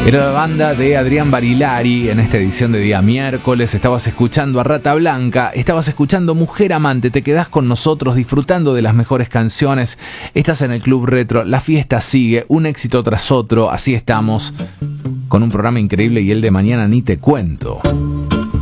Era la banda de Adrián Barilari en esta edición de día miércoles. Estabas escuchando a Rata Blanca, estabas escuchando Mujer Amante. Te quedás con nosotros disfrutando de las mejores canciones. Estás en el Club Retro, la fiesta sigue, un éxito tras otro. Así estamos, con un programa increíble y el de mañana ni te cuento.